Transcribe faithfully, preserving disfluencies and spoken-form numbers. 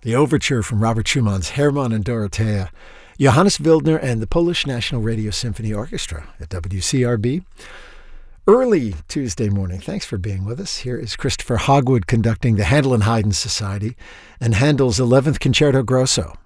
the overture from Robert Schumann's Hermann and Dorothea, Johannes Wildner and the Polish National Radio Symphony Orchestra at W C R B. Early Tuesday morning. Thanks for being with us. Here is Christopher Hogwood conducting the Handel and Haydn Society and Handel's eleventh Concerto Grosso.